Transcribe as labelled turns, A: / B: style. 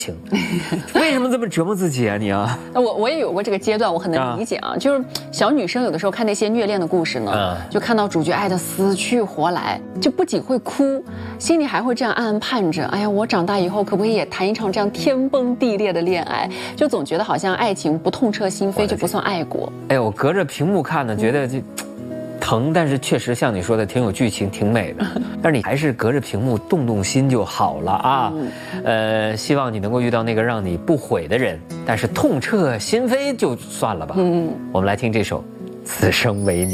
A: 情，为什么这么折磨自己啊你啊？
B: 我也有过这个阶段，我很能理解啊。就是小女生有的时候看那些虐恋的故事呢，就看到主角爱得死去活来，就不仅会哭，心里还会这样暗暗盼着，哎呀，我长大以后可不可以也谈一场这样天崩地裂的恋爱？就总觉得好像爱情不痛彻心扉就不算爱过。哎，
A: 我隔着屏幕看呢，觉得就疼，但是确实像你说的挺有剧情，挺美的。但是你还是隔着屏幕动动心就好了啊。希望你能够遇到那个让你不悔的人，但是痛彻心扉就算了吧。我们来听这首《此生为你》。